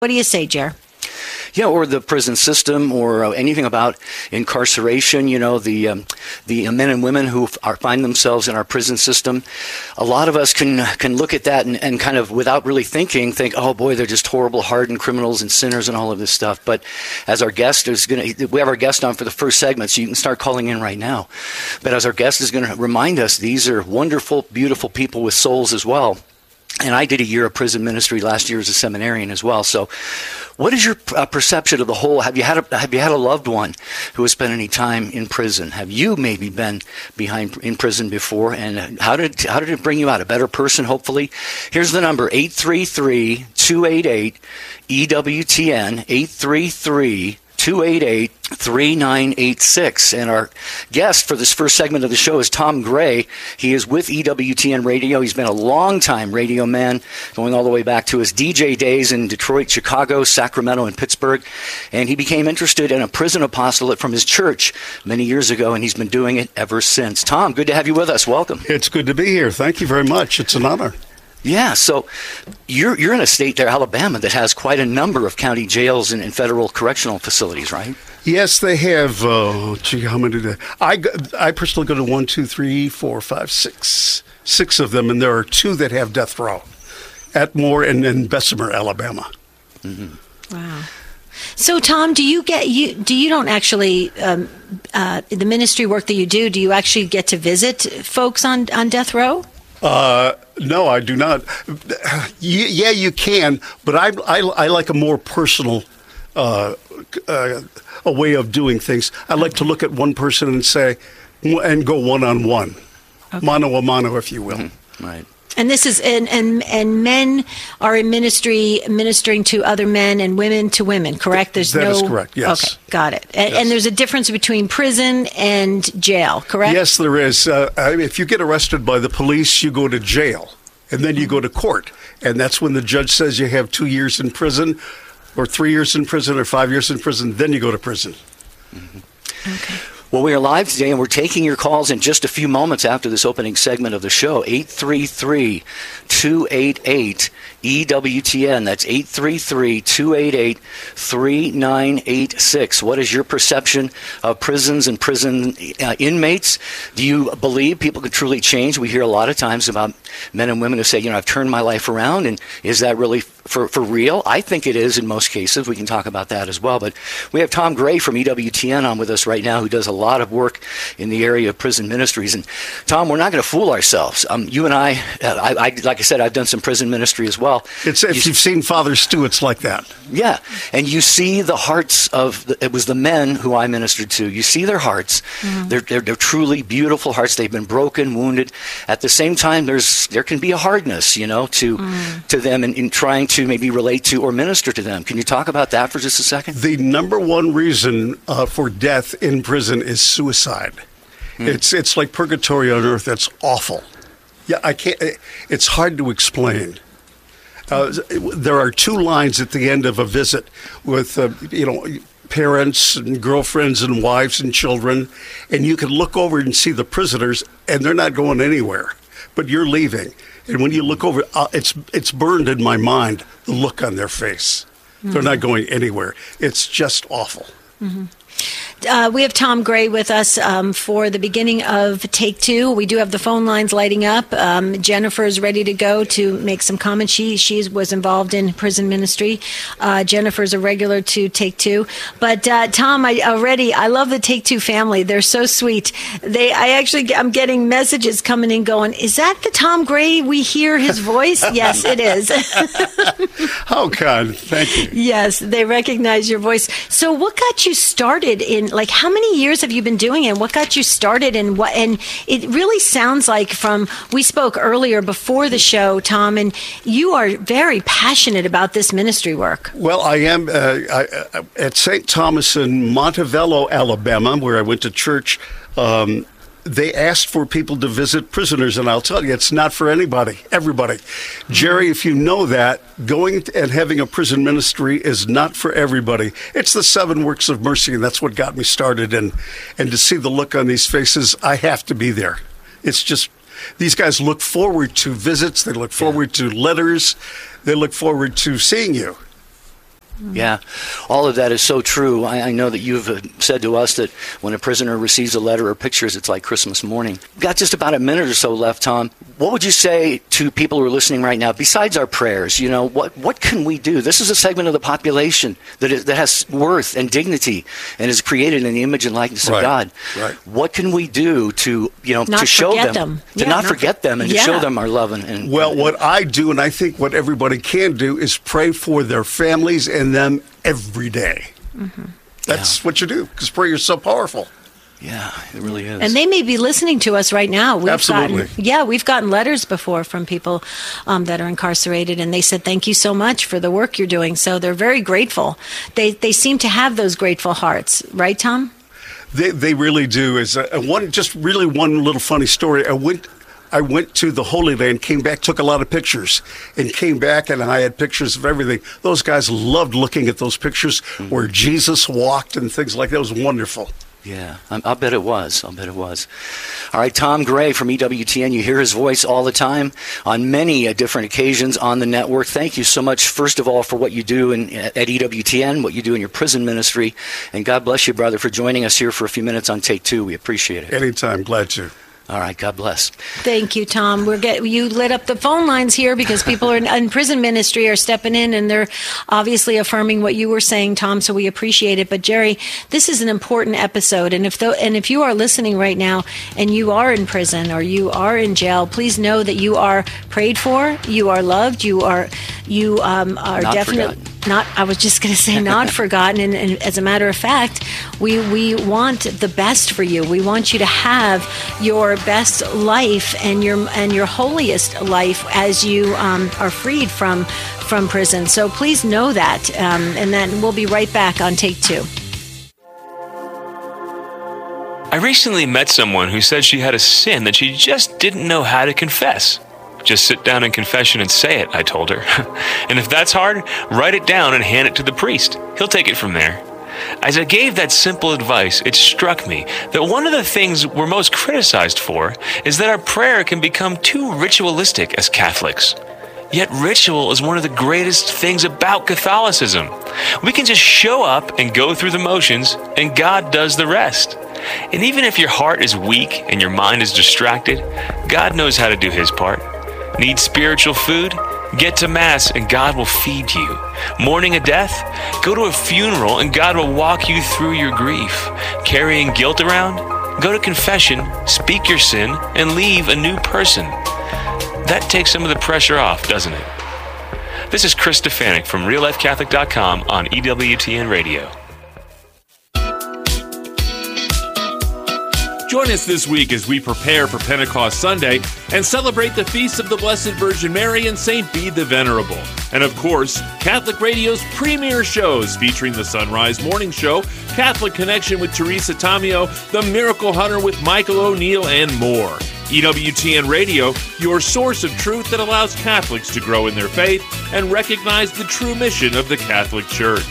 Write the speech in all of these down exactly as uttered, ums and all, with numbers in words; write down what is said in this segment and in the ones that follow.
What do you say, Jer? Yeah, or the prison system, or uh, anything about incarceration. You know, the um, the men and women who are, find themselves in our prison system. A lot of us can can look at that and, and kind of, without really thinking, think, oh boy, they're just horrible, hardened criminals and sinners and all of this stuff. But as our guest is going to, we have our guest on for the first segment, so you can start calling in right now. But as our guest is going to remind us, these are wonderful, beautiful people with souls as well. And I did a year of prison ministry last year as a seminarian as well. So what is your uh, perception of the whole? Have you had a, have you had a loved one who has spent any time in prison? Have you maybe been behind in prison before? And how did how did it bring you out? A better person, hopefully? Here's the number, eight three three, two eight eight, E W T N, eight three three, two eight eight, three nine eight six. And our guest for this first segment of the show is Tom Gray. He is with E W T N Radio. He's been a long-time radio man, going all the way back to his D J days in Detroit, Chicago, Sacramento, and Pittsburgh. And he became interested in a prison apostolate from his church many years ago, and he's been doing it ever since. Tom, good to have you with us. Welcome. It's good to be here. Thank you very much. It's an honor. Yeah, so you're you're in a state there, Alabama, that has quite a number of county jails and, and federal correctional facilities, right? Yes, they have. Uh, gee, how many do they? I, go- I personally go to one, two, three, four, five, six, six of them, and there are two that have death row, Atmore and in Bessemer, Alabama. Mm-hmm. Wow. So, Tom, do you get you do you don't actually um, uh, the ministry work that you do? Do you actually get to visit folks on on death row? Uh, no, I do not. Yeah, you can, but I, I, I like a more personal uh, uh, a way of doing things. I like to look at one person and say, and go one on one, mano a mano, if you will. Mm-hmm. Right. And this is and, and and men are in ministry ministering to other men and women to women, correct? There's that no is correct. Yes. Okay, got it. And, yes. and there's a difference between prison and jail, correct? Yes, there is. Uh, I mean, if you get arrested by the police, you go to jail, and then you go to court, and that's when the judge says you have two years in prison, or three years in prison, or five years in prison. Then you go to prison. Mm-hmm. Okay. Well, we are live today, and we're taking your calls in just a few moments after this opening segment of the show. eight three three, two eight eight, E W T N. That's eight three three, two eight eight, three nine eight six. What is your perception of prisons and prison uh, inmates? Do you believe people can truly change? We hear a lot of times about men and women who say, you know, I've turned my life around, and is that really for, for real? I think it is in most cases. We can talk about that as well. But we have Tom Gray from E W T N on with us right now, who does a lot of work in the area of prison ministries. And Tom, we're not going to fool ourselves. Um, you and I, uh, I, I, like I said, I've done some prison ministry as well. It's if you, you've seen Father Stu, it's like that. Yeah, and you see the hearts of the, it was the men who I ministered to. You see their hearts. Mm-hmm. They're, they're they're truly beautiful hearts. They've been broken, wounded. At the same time, there's there can be a hardness, you know, to mm. to them in, in trying to maybe relate to or minister to them. Can you talk about that for just a second? The number one reason uh, for death in prison is suicide. Mm. It's it's like purgatory on earth. That's awful. Yeah, I can't. It's hard to explain. Uh, there are two lines at the end of a visit with, uh, you know, parents and girlfriends and wives and children, and you can look over and see the prisoners, and they're not going anywhere, but you're leaving. And when you look over, uh, it's it's burned in my mind, the look on their face. Mm-hmm. They're not going anywhere. It's just awful. Mm-hmm. Uh, we have Tom Gray with us um, for the beginning of Take Two. We do have the phone lines lighting up. Um, Jennifer is ready to go to make some comments. She she was involved in prison ministry. Uh, Jennifer is a regular to Take Two. But uh, Tom, I already I love the Take Two family. They're so sweet. They I actually I'm getting messages coming in going, is that the Tom Gray we hear his voice? Yes, it is. How kind. Thank you. Yes, they recognize your voice. So what got you started in? Like, how many years have you been doing it? What got you started? And what? And it really sounds like from we spoke earlier before the show, Tom, and you are very passionate about this ministry work. Well, I am uh, I, uh, at Saint Thomas in Montevallo, Alabama, where I went to church. Um, they asked for people to visit prisoners, and I'll tell you, it's not for anybody, everybody. Mm-hmm. Jerry, if you know that, going and having a prison ministry is not for everybody. It's the seven works of mercy, and that's what got me started. And, and to see the look on these faces, I have to be there. It's just, these guys look forward to visits. They look forward yeah. to letters. They look forward to seeing you. Yeah, all of that is so true. I, I know that you've uh, said to us that when a prisoner receives a letter or pictures, it's like Christmas morning. We've got just about a minute or so left, Tom. What would you say to people who are listening right now, besides our prayers? You know, what, what can we do? This is a segment of the population that is, that has worth and dignity and is created in the image and likeness Right. of God. Right. What can we do to, you know, Not to show forget them, them. to Yeah, not not forget for- them and Yeah. to show them our love and, and Well, what I do, and I think what everybody can do, is pray for their families and them every day. Mm-hmm. That's Yeah. what you do, because prayer is so powerful. yeah, it really is. And they may be listening to us right now. We've Absolutely. Gotten, yeah, we've gotten letters before from people um, that are incarcerated, and they said, thank you so much for the work you're doing. So they're very grateful. They they seem to have those grateful hearts. Right, Tom? They they really do. Is a, one just really one little funny story. I went I went to the Holy Land, came back, took a lot of pictures, and came back, and I had pictures of everything. Those guys loved looking at those pictures where Jesus walked and things like that. It was wonderful. Yeah, I- I'll bet it was. I'll bet it was. All right, Tom Gray from E W T N. You hear his voice all the time on many uh, different occasions on the network. Thank you so much, first of all, for what you do in, at E W T N, what you do in your prison ministry. And God bless you, brother, for joining us here for a few minutes on Take Two. We appreciate it. Anytime, glad to. All right, God bless. Thank you, Tom. We're get you lit up the phone lines here because people are in, in prison ministry are stepping in and they're obviously affirming what you were saying, Tom. So we appreciate it. But Jerry, this is an important episode, and if the, and if you are listening right now and you are in prison or you are in jail, please know that you are prayed for, you are loved, you are you um, are Not definitely. forgotten. Not, I was just going to say not forgotten. And, and as a matter of fact, we, we want the best for you. We want you to have your best life and your and your holiest life as you um, are freed from from prison. So please know that. Um, and then we'll be right back on Take Two. I recently met someone who said she had a sin that she just didn't know how to confess. Just sit down in confession and say it, I told her. And if that's hard, write it down and hand it to the priest. He'll take it from there. As I gave that simple advice, it struck me that one of the things we're most criticized for is that our prayer can become too ritualistic as Catholics. Yet ritual is one of the greatest things about Catholicism. We can just show up and go through the motions, and God does the rest. And even if your heart is weak and your mind is distracted, God knows how to do his part. Need spiritual food? Get to Mass and God will feed you. Mourning a death? Go to a funeral and God will walk you through your grief. Carrying guilt around? Go to confession, speak your sin, and leave a new person. That takes some of the pressure off, doesn't it? This is Chris Stefanik from real life catholic dot com on E W T N Radio. Join us this week as we prepare for Pentecost Sunday and celebrate the feasts of the Blessed Virgin Mary and Saint Bede the Venerable. And of course, Catholic Radio's premier shows featuring the Sunrise Morning Show, Catholic Connection with Teresa Tamio, The Miracle Hunter with Michael O'Neill, and more. E W T N Radio, your source of truth that allows Catholics to grow in their faith and recognize the true mission of the Catholic Church.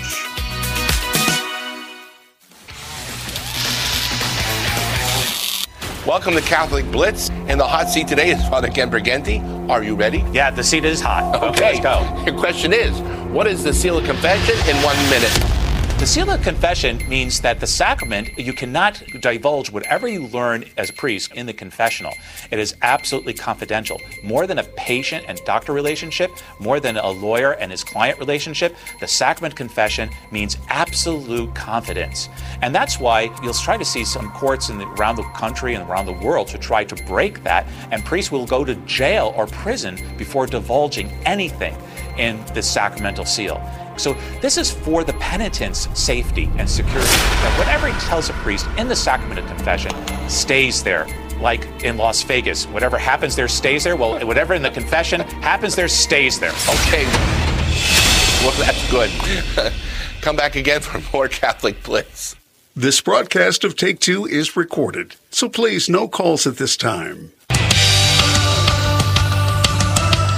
Welcome to Catholic Blitz. In the hot seat today is Father Ken Briganti. Are you ready? Yeah, the seat is hot. Okay. Let's go. Your question is, what is the seal of confession in one minute? The seal of confession means that the sacrament, you cannot divulge whatever you learn as a priest in the confessional. It is absolutely confidential. More than a patient and doctor relationship, more than a lawyer and his client relationship, the sacrament confession means absolute confidence. And that's why you'll try to see some courts in the, around the country and around the world to try to break that, and priests will go to jail or prison before divulging anything in the sacramental seal. So this is for the penitent's safety and security, that whatever he tells a priest in the sacrament of confession stays there. Like in Las Vegas, whatever happens there stays there. Well, whatever in the confession happens there stays there. Okay. Well, that's good. Come back again for more Catholic Blitz. This broadcast of Take Two is recorded, so please, no calls at this time.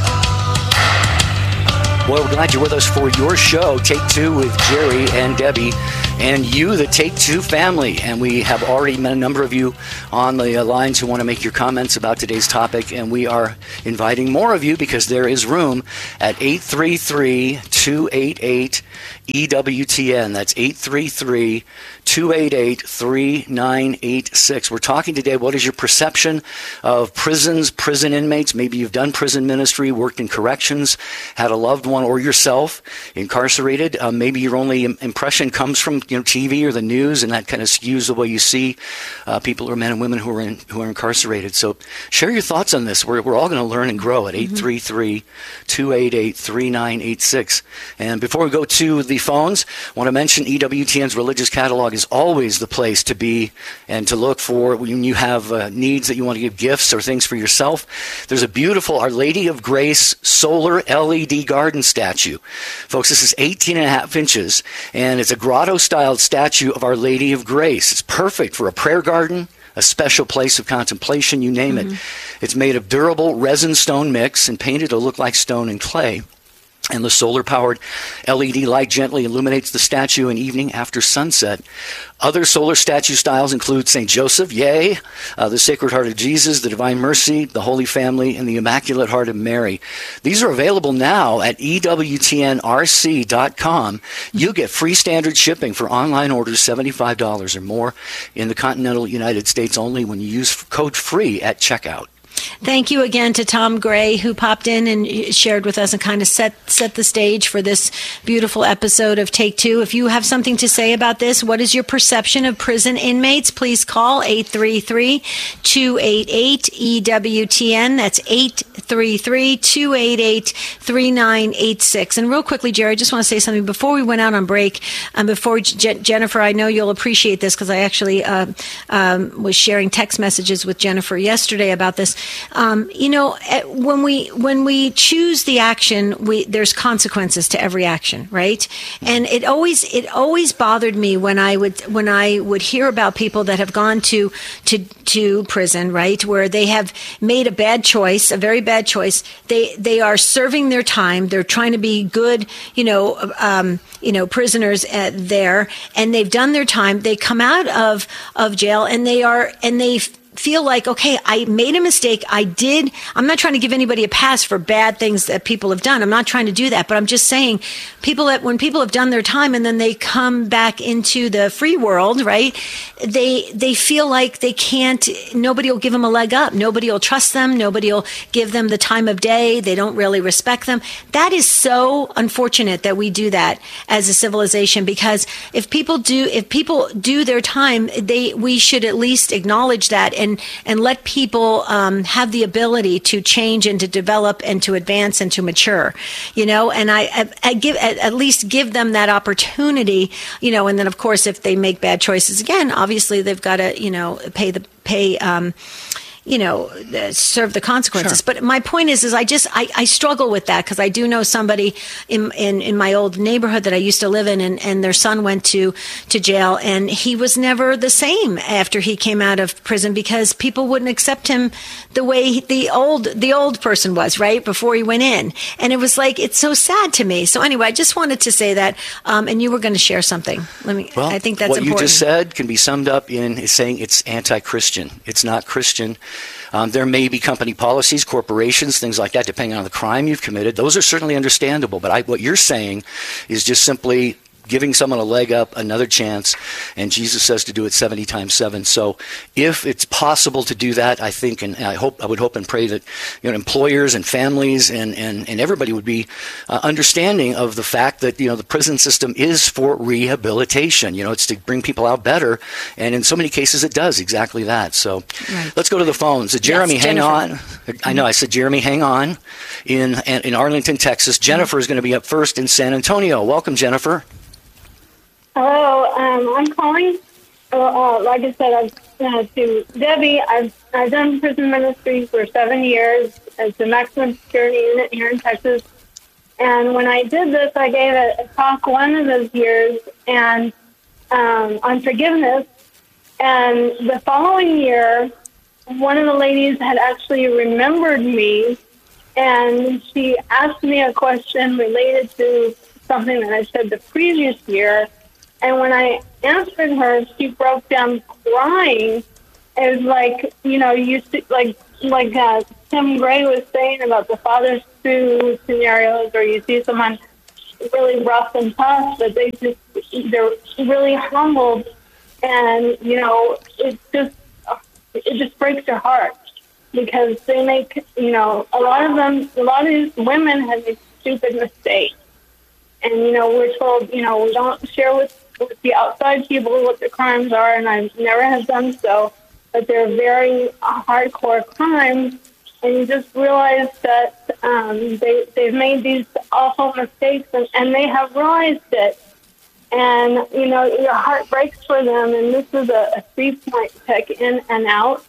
Well, we're glad you're with us for your show, Take Two with Jerry and Debbie. and you, the Take Two family. And we have already met a number of you on the uh, lines who want to make your comments about today's topic, and we are inviting more of you because there is room at eight three three, two eight eight, E W T N. That's eight three three, two eight eight, three nine eight six. We're talking today, what is your perception of prisons, prison inmates? Maybe you've done prison ministry, worked in corrections, had a loved one or yourself incarcerated. Uh, maybe your only impression comes from you know T V or the news, and that kind of skews the way you see uh, people or men and women who are in, who are incarcerated. So share your thoughts on this. We're, we're all going to learn and grow at eight three three, two eight eight, three nine eight six. And before we go to the phones, I want to mention E W T N's Religious Catalog is always the place to be and to look for when you have uh, needs that you want to give gifts or things for yourself. There's a beautiful Our Lady of Grace solar L E D garden statue. Folks, this is eighteen and a half inches, and it's a grotto-styled statue of Our Lady of Grace. It's perfect for a prayer garden, a special place of contemplation, you name mm-hmm. it. It's made of durable resin stone mix and painted to look like stone and clay. And the solar-powered L E D light gently illuminates the statue in evening after sunset. Other solar statue styles include Saint Joseph, yay, uh, the Sacred Heart of Jesus, the Divine Mercy, the Holy Family, and the Immaculate Heart of Mary. These are available now at E W T N R C dot com. You get free standard shipping for online orders seventy-five dollars or more in the continental United States only when you use code FREE at checkout. Thank you again to Tom Gray, who popped in and shared with us and kind of set set the stage for this beautiful episode of Take Two. If you have something to say about this, what is your perception of prison inmates? Please call eight three three, two eight eight, E W T N. That's eight three three, two eight eight, three nine eight six. And real quickly, Jerry, I just want to say something. Before we went out on break, um, before Je- Jennifer, I know you'll appreciate this because I actually uh, um, was sharing text messages with Jennifer yesterday about this. Um, you know, when we when we choose the action, we there's consequences to every action, right? And it always it always bothered me when I would when I would hear about people that have gone to to to prison, right, where they have made a bad choice, a very bad choice. They they are serving their time. They're trying to be good, you know, um, you know, prisoners at there, and they've done their time. They come out of of jail, and they are and they. feel like, okay, I made a mistake. I did. I'm not trying to give anybody a pass for bad things that people have done. I'm not trying to do that, but I'm just saying people that when people have done their time and then they come back into the free world, right? They, they feel like they can't, nobody will give them a leg up. Nobody will trust them. Nobody will give them the time of day. They don't really respect them. That is so unfortunate that we do that as a civilization, because if people do, if people do their time, they, we should at least acknowledge that and and let people um, have the ability to change and to develop and to advance and to mature, you know. And I, I, I give at, at least give them that opportunity, you know. And then of course, if they make bad choices again, obviously they've got to, you know, pay the pay. Um, you know, serve the consequences. Sure. But my point is, is I just, I, I struggle with that because I do know somebody in, in, in my old neighborhood that I used to live in, and, and their son went to, to jail, and he was never the same after he came out of prison because people wouldn't accept him the way the old, the old person was, right, before he went in. And it was like, it's so sad to me. So anyway, I just wanted to say that, um, and you were going to share something. Let me, well, I think that's what important. What you just said can be summed up in saying it's anti-Christian. It's not Christian. Um, there may be company policies, corporations, things like that, depending on the crime you've committed. Those are certainly understandable. But I, what you're saying is just simply giving someone a leg up, another chance, and Jesus says to do it seventy times seven. So if it's possible to do that, I think, and I hope, I would hope and pray that, you know, employers and families and, and, and everybody would be uh, understanding of the fact that, you know, the prison system is for rehabilitation. You know, it's to bring people out better, and in so many cases it does exactly that. So right. Let's go to the phones. Jeremy, yes, hang on. I know I said Jeremy, hang on. In, in Arlington, Texas. Jennifer is going to be up first in San Antonio. Welcome, Jennifer. Hello, um, I'm calling. Uh, like I said, I've, uh, to Debbie, I've I've done prison ministry for seven years as the maximum security unit here in Texas. And when I did this, I gave a, a talk one of those years and um, on forgiveness. And the following year, one of the ladies had actually remembered me, and she asked me a question related to something that I said the previous year. And when I answered her, she broke down crying. It was like, you know, you see, like like uh, Tim Gray was saying about the father's food scenarios, or you see someone really rough and tough, but they just they're really humbled, and you know, it just it just breaks your heart because they make, you know, a lot of them, a lot of these women have made stupid mistakes, and you know, we're told, you know, we don't share with, with the outside people what the crimes are, and I never have done so. But they're very hardcore crimes, and you just realize that um, they, they've made these awful mistakes, and, and they have realized it. And, you know, your heart breaks for them, and this is a, a three-point check in and out.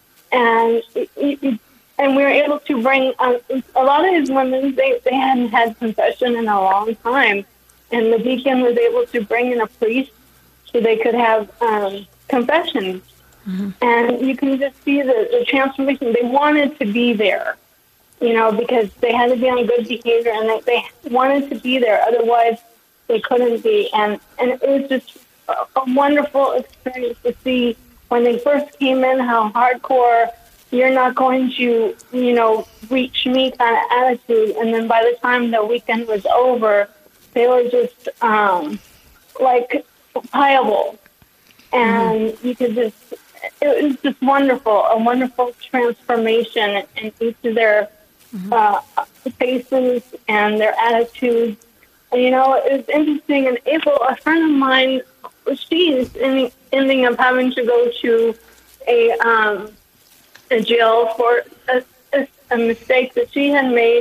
And it, it, and we were able to bring, um, a lot of these women, they, they hadn't had confession in a long time, and the deacon was able to bring in a priest so they could have um, confession. Mm-hmm. And you can just see the, the transformation. They wanted to be there, you know, because they had to be on good behavior, and they, they wanted to be there. Otherwise, they couldn't be. And, and it was just a, a wonderful experience to see when they first came in how hardcore, you're not going to, you know, reach me kind of attitude. And then by the time the weekend was over, they were just um, like pliable. And mm-hmm. you could just... It was just wonderful, a wonderful transformation in each of their mm-hmm. uh, faces and their attitudes. And, you know, it was interesting. In April, a friend of mine, she's ending, ending up having to go to a, um, a jail for a, a, a mistake that she had made,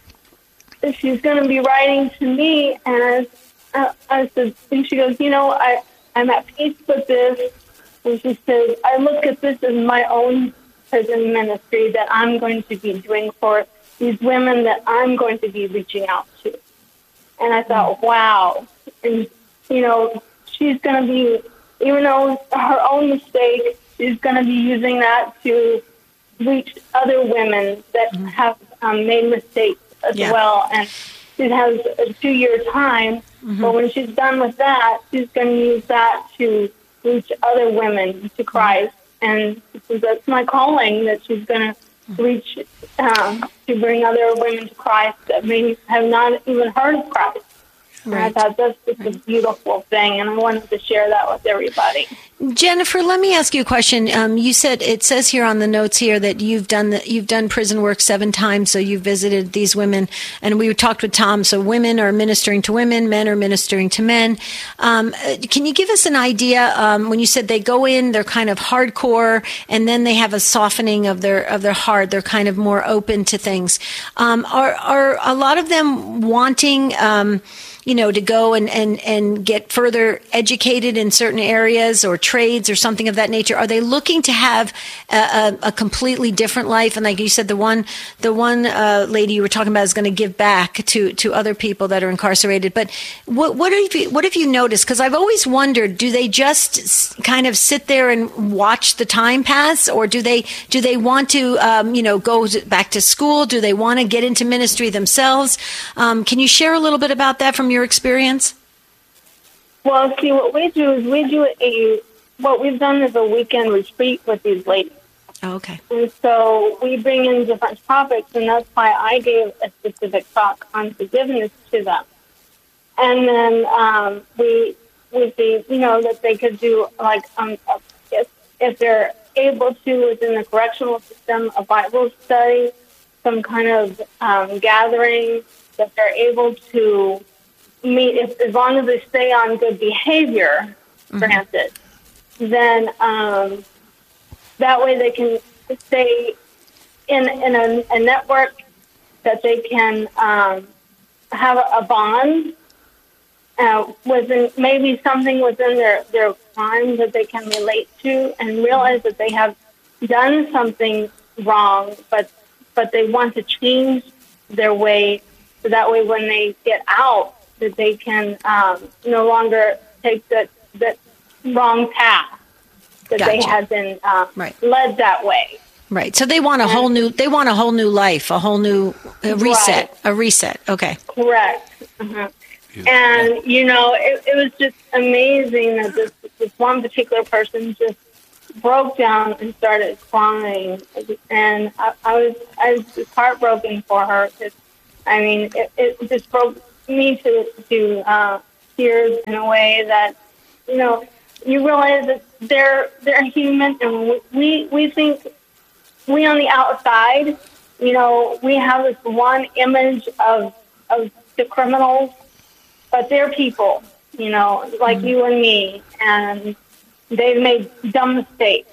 and she's going to be writing to me. And I, I, I said, and she goes, you know, I, I'm at peace with this. And she says, I look at this as my own prison ministry that I'm going to be doing for these women that I'm going to be reaching out to. And I thought, wow. And, you know, she's going to be, even though her own mistake, she's going to be using that to reach other women that mm-hmm. have um, made mistakes as yeah. well. And she has a two-year time. Mm-hmm. But when she's done with that, she's going to use that to reach other women to Christ, and that's my calling, that she's going to reach, um, to bring other women to Christ that may have not even heard of Christ. Right. And I thought that's just right. a beautiful thing, and I wanted to share that with everybody. Jennifer, let me ask you a question. Um, you said, it says here on the notes here that you've done the, you've done prison work seven times, so you've visited these women, and we talked with Tom. So women are ministering to women, men are ministering to men. Um, can you give us an idea? Um, when you said they go in, they're kind of hardcore, and then they have a softening of their of their heart. They're kind of more open to things. Um, are are a lot of them wanting? Um, you know, to go and, and, and get further educated in certain areas or trades or something of that nature? Are they looking to have a, a, a completely different life? And like you said, the one the one uh, lady you were talking about is going to give back to, to other people that are incarcerated. But what what have you what have you noticed? Because I've always wondered, do they just kind of sit there and watch the time pass, or do they do they want to um, you know go back to school? Do they want to get into ministry themselves? Um, can you share a little bit about that from your experience? Well, see, what we do is we do a, what we've done is a weekend retreat with these ladies. Oh, okay. And so we bring in different topics, and that's why I gave a specific talk on forgiveness to them. And then um, we we see, you know, that they could do, like, um, if, if they're able to, within the correctional system, a Bible study, some kind of um, gathering, that they're able to meet, if, as long as they stay on good behavior, mm-hmm. granted, then um, that way they can stay in in a, a network that they can um, have a, a bond uh, within, maybe something within their, their crime that they can relate to, and realize that they have done something wrong, but but they want to change their way, so that way when they get out, that they can um, no longer take that that wrong path, that Gotcha. they had been uh, right. led that way. Right. So they want a and, whole new. They want a whole new life, a whole new uh, reset, right. a reset. Okay. Correct. Uh-huh. And, you know, it, it was just amazing that this, this one particular person just broke down and started crying. And I, I was I was just heartbroken for her. It's, I mean, it, it just broke me to, to uh, tears in a way that, you know, you realize that they're, they're human, and we, we think, we on the outside, you know, we have this one image of of the criminals, but they're people, you know, like mm-hmm. you and me, and they've made dumb mistakes,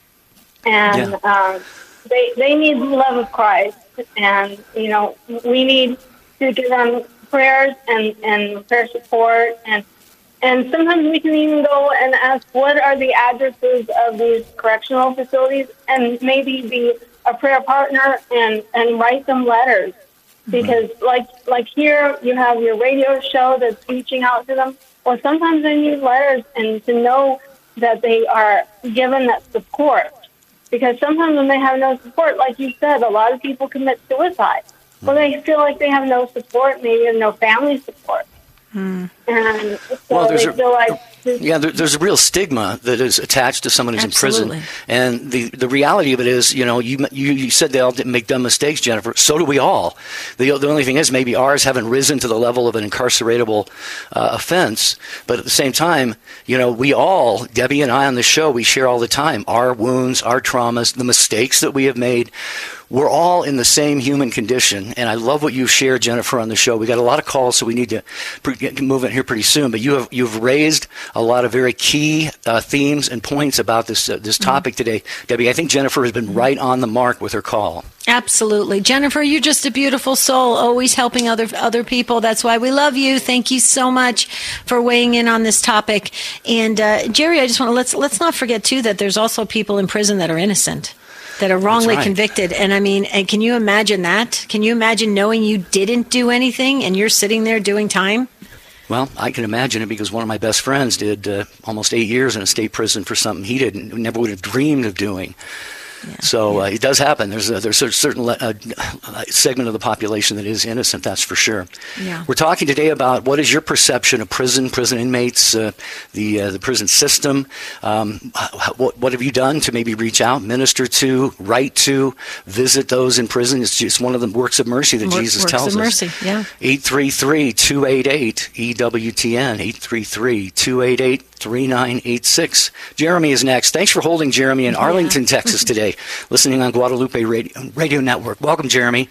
and yeah. um, they they need the love of Christ, and you know, we need to give them prayers and, and prayer support, and and sometimes we can even go and ask what are the addresses of these correctional facilities, and maybe be a prayer partner and, and write them letters. Because like like here, you have your radio show that's reaching out to them. Well, sometimes they need letters, and to know that they are given that support. Because sometimes when they have no support, like you said, a lot of people commit suicide. Well, they feel like they have no support, maybe no family support. Hmm. And so well, they a, feel like... Yeah, there, there's a real stigma that is attached to someone who's Absolutely. in prison. And the, the reality of it is, you know, you, you you said they all didn't make dumb mistakes, Jennifer. So do we all. The, the only thing is maybe ours haven't risen to the level of an incarceratable uh, offense. But at the same time, you know, we all, Debbie and I on the show, we share all the time our wounds, our traumas, the mistakes that we have made. We're all in the same human condition, and I love what you've shared, Jennifer, on the show. We got a lot of calls, so we need to get moving here pretty soon. But you have you've raised a lot of very key uh, themes and points about this uh, this topic mm-hmm. today, Debbie. I think Jennifer has been right on the mark with her call. Absolutely, Jennifer. You're just a beautiful soul, always helping other other people. That's why we love you. Thank you so much for weighing in on this topic. And uh, Jerry, I just want to let's let's not forget too that there's also people in prison that are innocent, that are wrongly right. convicted. And I mean, and can you imagine that? Can you imagine knowing you didn't do anything and you're sitting there doing time? Well, I can imagine it because one of my best friends did uh, almost eight years in a state prison for something he didn't, never would have dreamed of doing. Yeah. So uh, it does happen. There's a, there's a certain uh, segment of the population that is innocent, that's for sure. Yeah. We're talking today about what is your perception of prison, prison inmates, uh, the uh, the prison system. Um, what, what have you done to maybe reach out, minister to, write to, visit those in prison? It's just one of the works of mercy that Work, Jesus works tells of us. Mercy, yeah. eight three three, two eight eight, E W T N, eight three three, two eight eight, three nine eight six. Jeremy is next. Thanks for holding Jeremy in Arlington, yeah. Texas today, listening on Guadalupe Radio, Radio Network. Welcome, Jeremy.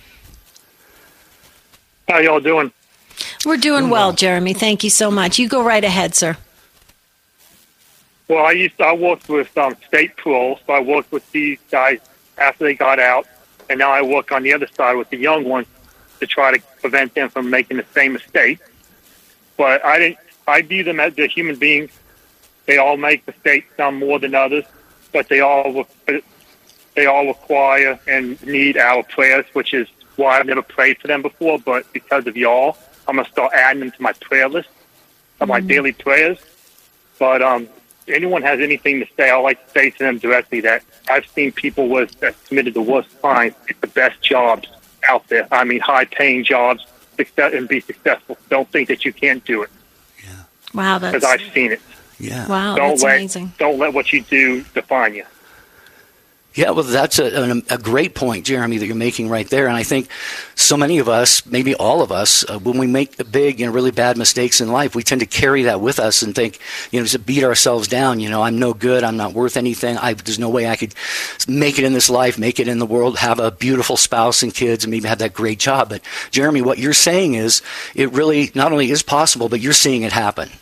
How y'all doing? We're doing well, Jeremy. Thank you so much. You go right ahead, sir. Well, I used to, I worked with um, state parole, so I worked with these guys after they got out, and now I work on the other side with the young ones to try to prevent them from making the same mistake. But I didn't. I view them as the human beings. They all make mistakes, some more than others, but they all they all require and need our prayers, which is why I've never prayed for them before. But because of y'all, I'm gonna start adding them to my prayer list of my mm-hmm. daily prayers. But um, if anyone has anything to say, I like to say to them directly that I've seen people with that committed the worst crimes get the best jobs out there. I mean, high-paying jobs, success, and be successful. Don't think that you can't do it. Yeah. Wow, that's because I've seen it. Yeah. Wow, don't that's let, amazing. Don't let what you do define you. Yeah, well, that's a, a, a great point, Jeremy, that you're making right there. And I think so many of us, maybe all of us, uh, when we make the big and really bad mistakes in life, we tend to carry that with us and think, you know, just beat ourselves down. You know, I'm no good. I'm not worth anything. I, there's no way I could make it in this life, make it in the world, have a beautiful spouse and kids, and maybe have that great job. But, Jeremy, what you're saying is it really not only is possible, but you're seeing it happen.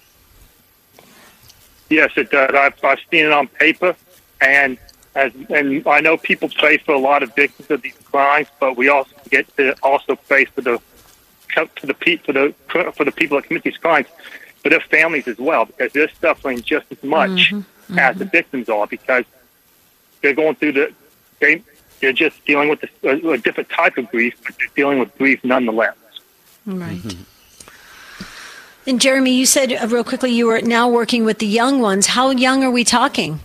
Yes, it does. I've, I've seen it on paper, and as, and I know people pray for a lot of victims of these crimes, but we also get to also pray for the for the for the for the people that commit these crimes, for their families as well, because they're suffering just as much mm-hmm, mm-hmm. as the victims are, because they're going through the they they're just dealing with a, a different type of grief, but they're dealing with grief nonetheless. Right. Mm-hmm. And Jeremy, you said uh, real quickly you were now working with the young ones. How young are we talking?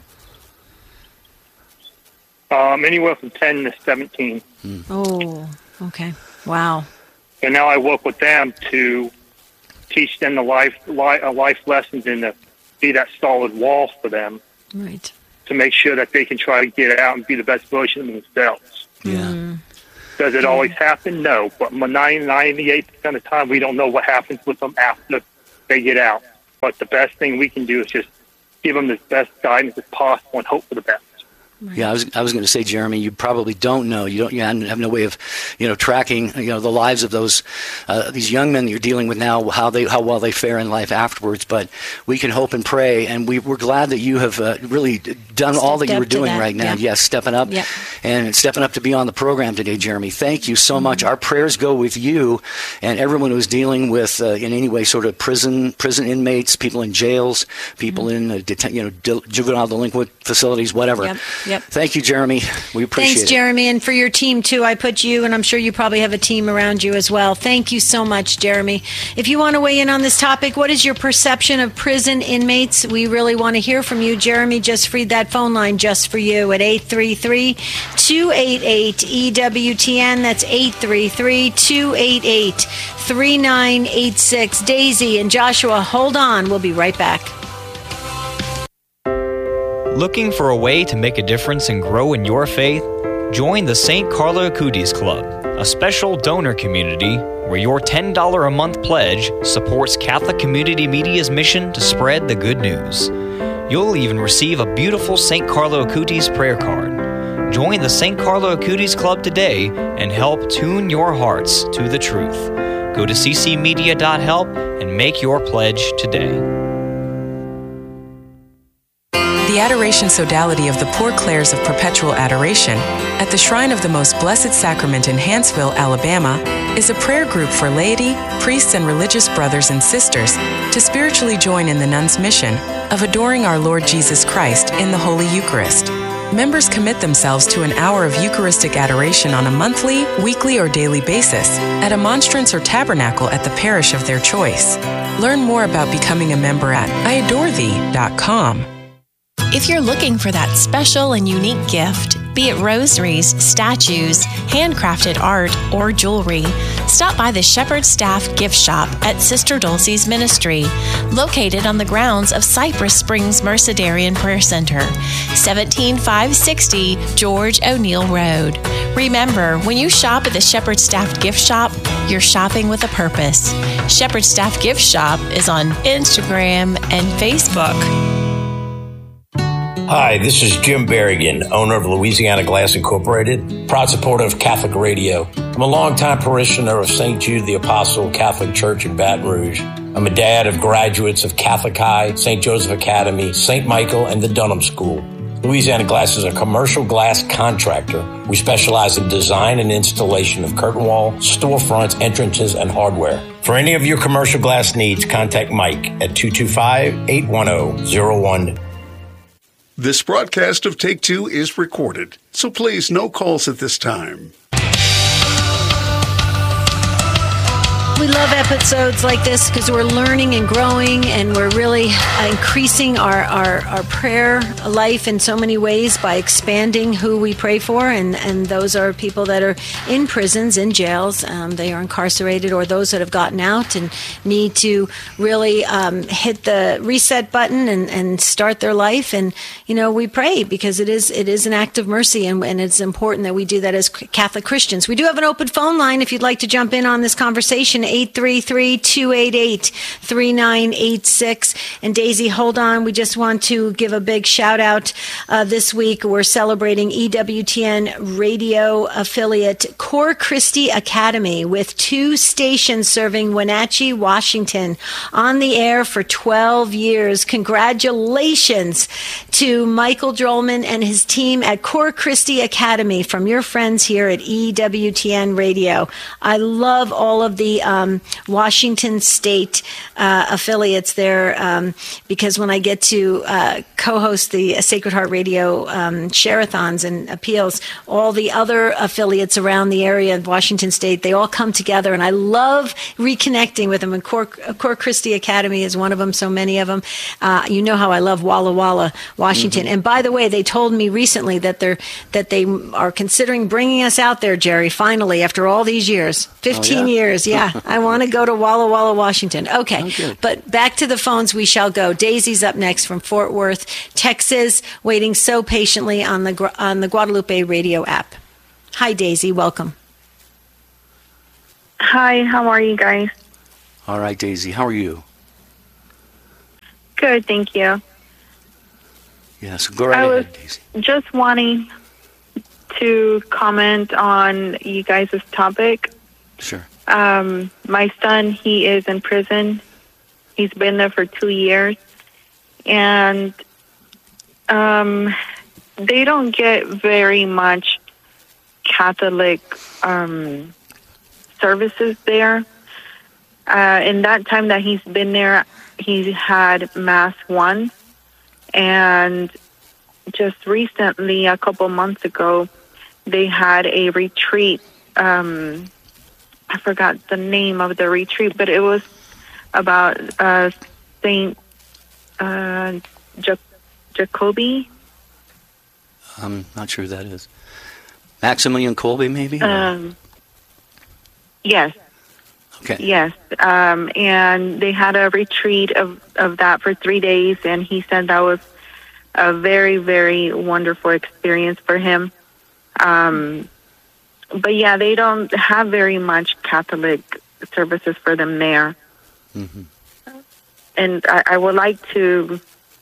Um, anywhere from ten to seventeen. Oh, okay. Wow. And now I work with them to teach them the life, life, life lessons and to be that solid wall for them. Right. To make sure that they can try to get out and be the best version of themselves. Yeah. Mm. Does it always happen? No. But ninety-eight percent of the time, we don't know what happens with them after they get out. But the best thing we can do is just give them the best guidance as possible and hope for the best. Right. Yeah, I was I was going to say, Jeremy, you probably don't know. You don't. You have no way of, you know, tracking, you know, the lives of those uh, these young men that you're dealing with now, how they how well they fare in life afterwards. But we can hope and pray, and we we're glad that you have uh, really done all that you were doing right now. Yeah. Yes, stepping up Yep. and stepping up to be on the program today, Jeremy. Thank you so much. Our prayers go with you and everyone who's dealing with uh, in any way sort of prison prison inmates, people in jails, people in uh, deten- you know de- juvenile delinquent facilities, whatever. Yep. Yep. Thank you, Jeremy. We appreciate Thanks, it. Jeremy, and for your team, too. I put you, and I'm sure you probably have a team around you as well. Thank you so much, Jeremy. If you want to weigh in on this topic, what is your perception of prison inmates? We really want to hear from you. Jeremy just freed that phone line just for you at eight three three, two eight eight, E W T N. That's eight three three, two eight eight, three nine eight six. Daisy and Joshua, hold on. We'll be right back. Looking for a way to make a difference and grow in your faith? Join the Saint Carlo Acutis Club, a special donor community where your ten dollars a month pledge supports Catholic Community Media's mission to spread the good news. You'll even receive a beautiful Saint Carlo Acutis prayer card. Join the Saint Carlo Acutis Club today and help tune your hearts to the truth. Go to c c media dot help and make your pledge today. The Adoration Sodality of the Poor Clares of Perpetual Adoration at the Shrine of the Most Blessed Sacrament in Hanceville, Alabama, is a prayer group for laity, priests, and religious brothers and sisters to spiritually join in the nuns' mission of adoring our Lord Jesus Christ in the Holy Eucharist. Members commit themselves to an hour of Eucharistic adoration on a monthly, weekly, or daily basis at a monstrance or tabernacle at the parish of their choice. Learn more about becoming a member at I adore thee dot com. If you're looking for that special and unique gift, be it rosaries, statues, handcrafted art, or jewelry, stop by the Shepherd Staff Gift Shop at Sister Dulcie's Ministry, located on the grounds of Cypress Springs Mercedarian Prayer Center, seventeen five sixty George O'Neill Road. Remember, when you shop at the Shepherd Staff Gift Shop, you're shopping with a purpose. Shepherd Staff Gift Shop is on Instagram and Facebook. Hi, this is Jim Berrigan, owner of Louisiana Glass Incorporated, proud supporter of Catholic Radio. I'm a longtime parishioner of Saint Jude the Apostle Catholic Church in Baton Rouge. I'm a dad of graduates of Catholic High, Saint Joseph Academy, Saint Michael, and the Dunham School. Louisiana Glass is a commercial glass contractor. We specialize in design and installation of curtain wall, storefronts, entrances, and hardware. For any of your commercial glass needs, contact Mike at two two five, eight one zero, zero one. This broadcast of Take Two is recorded, so please no calls at this time. We love episodes like this because we're learning and growing, and we're really uh, increasing our, our, our prayer life in so many ways by expanding who we pray for. And, and those are people that are in prisons, in jails. Um, they are incarcerated, or those that have gotten out and need to really um, hit the reset button and, and start their life. And, you know, we pray because it is it is an act of mercy, and, and it's important that we do that as Catholic Christians. We do have an open phone line if you'd like to jump in on this conversation. eight three three, two eight eight, three nine eight six. And Daisy, hold on. We just want to give a big shout out uh, this week. We're celebrating E W T N radio affiliate Cor Christi Academy with two stations serving Wenatchee, Washington on the air for twelve years. Congratulations to Michael Drollman and his team at Cor Christi Academy from your friends here at E W T N Radio. I love all of the um, Washington State uh, affiliates there um, because when I get to uh, co-host the Sacred Heart Radio um, share-a-thons and appeals, all the other affiliates around the area of Washington State, they all come together, and I love reconnecting with them. And Cor, Cor Christi Academy is one of them, so many of them. Uh, you know how I love Walla Walla, Washington Washington. Mm-hmm. And by the way, they told me recently that they're that they are considering bringing us out there, Jerry. Finally, after all these years, fifteen Oh, yeah? years, yeah, I want to go to Walla Walla, Washington. Okay, Okay. but back to the phones we shall go. Daisy's up next from Fort Worth, Texas, waiting so patiently on the Gu- on the Guadalupe radio app. Hi, Daisy. Welcome. Hi, how are you guys? All right, Daisy, how are you? Good, thank you. Yes, go right I was ahead, Daisy. just wanting to comment on you guys' topic. Sure. Um, my son, he is in prison. He's been there for two years. And um, they don't get very much Catholic um, services there. Uh, in that time that he's been there, he's had Mass once. And just recently, a couple months ago, they had a retreat. Um, I forgot the name of the retreat, but it was about uh, Saint uh, ja- Jacoby. I'm not sure who that is. Maximilian Kolbe, maybe? Um, yes. Okay. Yes. Um, and they had a retreat of, of that for three days, and he said that was a very, very wonderful experience for him. Um, but yeah, they don't have very much Catholic services for them there. Mm-hmm. And I, I would like to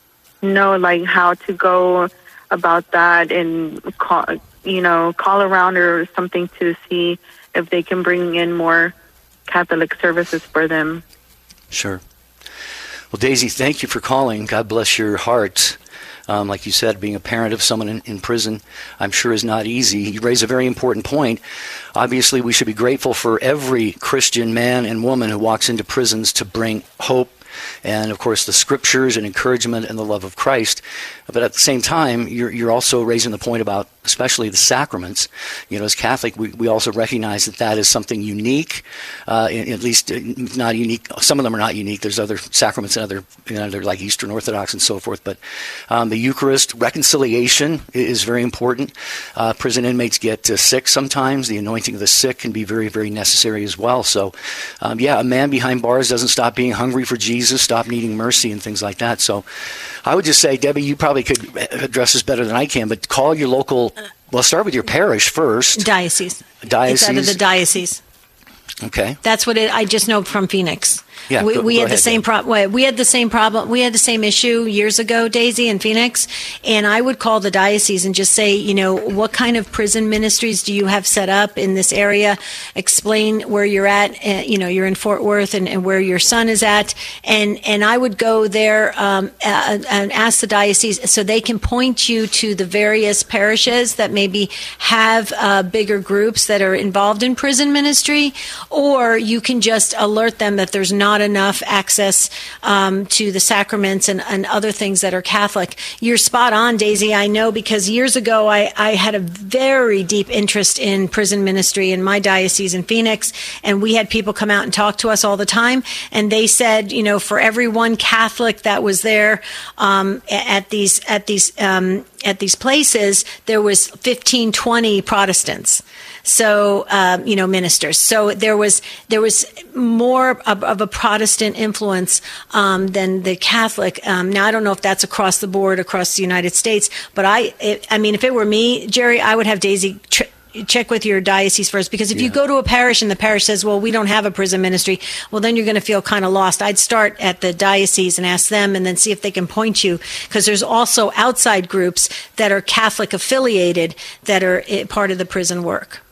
know, like, how to go about that and call, you know, call around or something to see if they can bring in more Catholic services for them. Sure. Well, Daisy, thank you for calling. God bless your heart. Um, like you said, being a parent of someone in, in prison, I'm sure is not easy. You raise a very important point. Obviously, we should be grateful for every Christian man and woman who walks into prisons to bring hope and, of course, the scriptures and encouragement and the love of Christ. But at the same time, you're, you're also raising the point about especially the sacraments. You know, as Catholic, we, we also recognize that that is something unique, uh, in, at least not unique. Some of them are not unique. There's other sacraments and other, you know, they're like Eastern Orthodox and so forth. But um, the Eucharist, reconciliation is very important. Uh, prison inmates get uh, sick sometimes. The anointing of the sick can be very, very necessary as well. So, um, yeah, a man behind bars doesn't stop being hungry for Jesus, stop needing mercy and things like that. So I would just say, Debbie, you probably could address this better than I can, but call your local, well, start with your parish first. Diocese. Diocese. It's out of the diocese. Okay. That's what it, I just know from Phoenix. Yeah, we go- we go had ahead, the same Deb. problem. We had the same problem. We had the same issue years ago, Daisy, in Phoenix. And I would call the diocese and just say, you know, what kind of prison ministries do you have set up in this area? Explain where you're at. Uh, you know, you're in Fort Worth, and, and where your son is at. And and I would go there um, uh, and ask the diocese so they can point you to the various parishes that maybe have uh, bigger groups that are involved in prison ministry, or you can just alert them that there's not enough access um, to the sacraments and, and other things that are Catholic. You're spot on, Daisy. I know, because years ago I, I had a very deep interest in prison ministry in my diocese in Phoenix, and we had people come out and talk to us all the time, and they said, you know, for every one Catholic that was there um, at these at these um, at these places, there was fifteen, twenty Protestants. So, um, you know, ministers. So there was there was more of, of a Protestant influence um, than the Catholic. Um, now, I don't know if that's across the board across the United States, but I, it, I mean, if it were me, Jerry, I would have Daisy tr- check with your diocese first, because if Yeah. you go to a parish and the parish says, well, we don't have a prison ministry, well, then you're going to feel kind of lost. I'd start at the diocese and ask them, and then see if they can point you, because there's also outside groups that are Catholic affiliated that are eh, part of the prison work.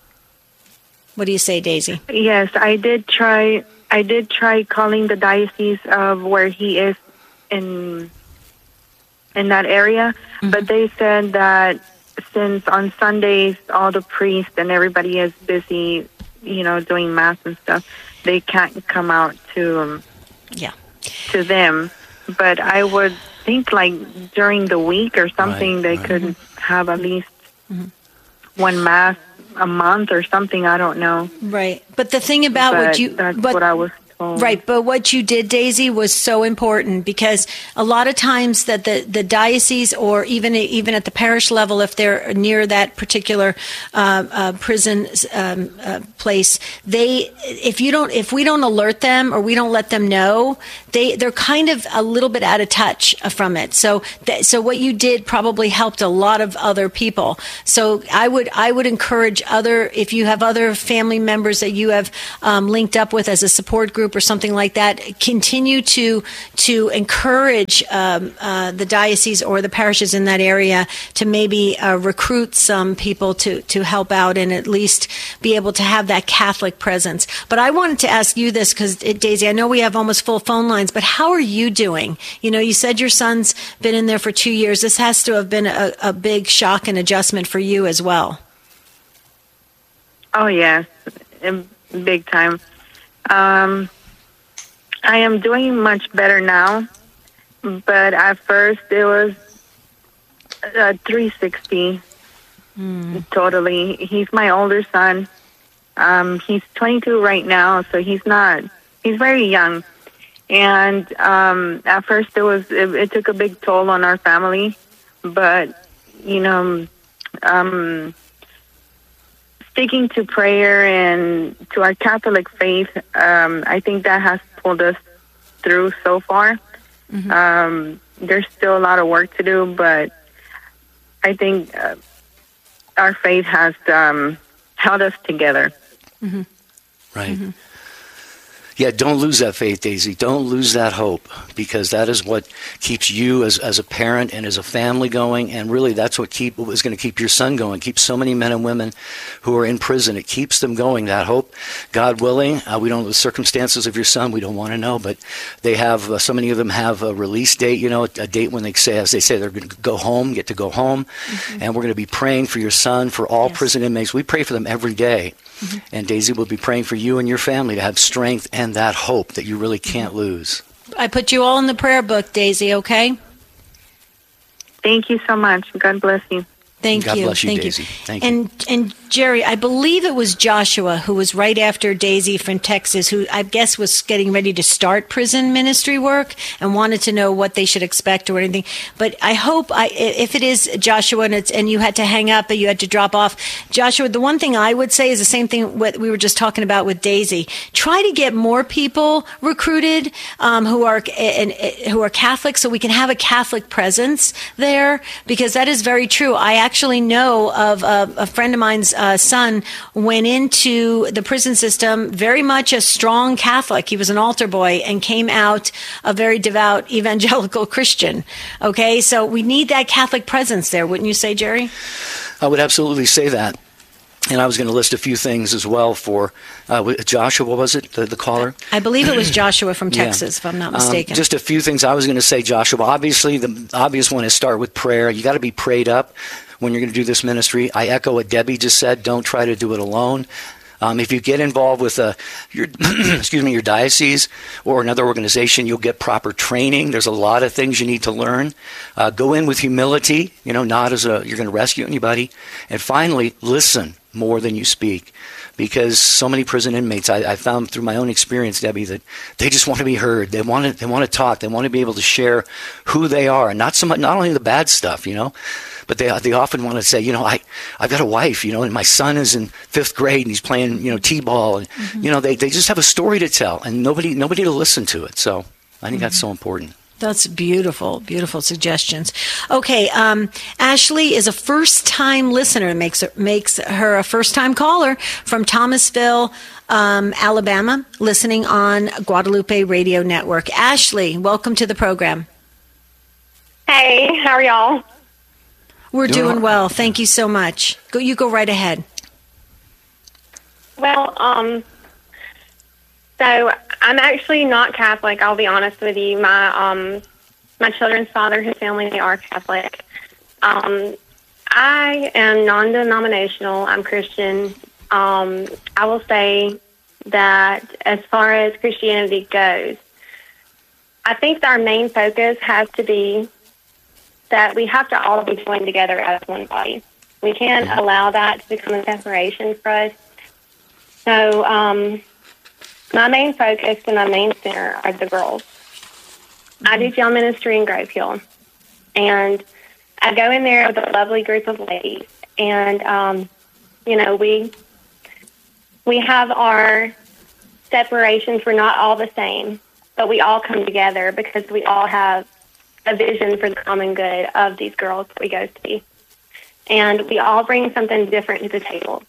What do you say, Daisy? Yes, I did try. I did try calling the diocese of where he is in in that area, Mm-hmm. but they said that since on Sundays all the priests and everybody is busy, you know, doing mass and stuff, they can't come out to um, yeah to them. But I would think like during the week or something, Right, they right. could have at least Mhm. one mass a month or something. I don't know. Right. But the thing about what But you that's but what I was home. Right, but what you did, Daisy, was so important because a lot of times that the, the diocese or even even at the parish level, if they're near that particular uh, uh, prison um, uh, place, they if you don't if we don't alert them or we don't let them know, they they're kind of a little bit out of touch from it. So th- so what you did probably helped a lot of other people. So I would I would encourage other if you have other family members that you have um, linked up with as a support group or something like that, continue to to encourage um, uh, the diocese or the parishes in that area to maybe uh, recruit some people to to help out and at least be able to have that Catholic presence. But I wanted to ask you this because, Daisy, I know we have almost full phone lines, but how are you doing? You know, you said your son's been in there for two years. This has to have been a, a big shock and adjustment for you as well. Oh, yes, big time. Um, I am doing much better now, but at first it was uh, three sixty mm. totally. He's my older son. Um, he's twenty-two right now, so he's not, he's very young. And um, at first it was, it, it took a big toll on our family, but, you know, um, sticking to prayer and to our Catholic faith, um, I think that has pulled us through so far. Mm-hmm. Um, there's still a lot of work to do, but I think uh, our faith has um, held us together. Mm-hmm. Right. Mm-hmm. Yeah, don't lose that faith, Daisy. Don't lose that hope, because that is what keeps you as, as a parent and as a family going, and really that's what keep what is going to keep your son going, keep so many men and women who are in prison. It keeps them going, that hope. God willing, uh, we don't know the circumstances of your son. We don't want to know, but they have, uh, so many of them have a release date, you know, a date when they say, as they say, they're going to go home, get to go home, mm-hmm. and we're going to be praying for your son, for all yes. prison inmates. We pray for them every day. Mm-hmm. And Daisy will be praying for you and your family to have strength and that hope that you really can't lose. I put you all in the prayer book, Daisy, okay? Thank you so much. God bless you. Thank God you. bless you, Thank Daisy. you. Thank and, you. And Jerry, I believe it was Joshua who was right after Daisy from Texas, who I guess was getting ready to start prison ministry work and wanted to know what they should expect or anything. But I hope, I, if it is Joshua and, it's, and you had to hang up and you had to drop off, Joshua, the one thing I would say is the same thing what we were just talking about with Daisy. Try to get more people recruited um, who are and, and who are Catholic, so we can have a Catholic presence there, because that is very true. I actually know of a, a friend of mine's uh, son went into the prison system very much a strong Catholic. He was an altar boy and came out a very devout evangelical Christian. Okay, so we need that Catholic presence there, wouldn't you say, Jerry? I would absolutely say that. And I was going to list a few things as well for uh, Joshua. What was it, the, the caller? I believe it was Joshua from Texas, yeah. if I'm not mistaken. Um, just a few things I was going to say, Joshua. Obviously, the obvious one is start with prayer. You got to be prayed up when you're going to do this ministry. I echo what Debbie just said. Don't try to do it alone. Um, if you get involved with uh, your, excuse me, your diocese or another organization, you'll get proper training. There's a lot of things you need to learn. Uh, go in with humility, you know, not as a, you're going to rescue anybody. And finally, listen more than you speak. Because so many prison inmates, I, I found through my own experience, Debbie, that they just want to be heard. They want to, they want to talk. They want to be able to share who they are, and not so much, not only the bad stuff, you know, but they they often want to say, you know, I I've got a wife, you know, and my son is in fifth grade and he's playing, you know, t-ball, and mm-hmm. you know, they they just have a story to tell, and nobody nobody to listen to it. So I think mm-hmm. that's so important. That's beautiful, beautiful suggestions. Okay, um, Ashley is a first-time listener. Makes her, makes her a first-time caller from Thomasville, um, Alabama, listening on Guadalupe Radio Network. Ashley, welcome to the program. Hey, how are y'all? We're doing, doing well. Thank you so much. Go, you go right ahead. Well, um, so I'm actually not Catholic. I'll be honest with you. My um, my children's father, his family, they are Catholic. Um, I am non-denominational. I'm Christian. Um, I will say that as far as Christianity goes, I think our main focus has to be that we have to all be joined together as one body. We can't allow that to become a separation for us. So um, my main focus and my main center are the girls. I do jail ministry in Grove Hill, and I go in there with a lovely group of ladies, and um, you know, we we have our separations. We're not all the same, but we all come together because we all have a vision for the common good of these girls that we go see, and we all bring something different to the table.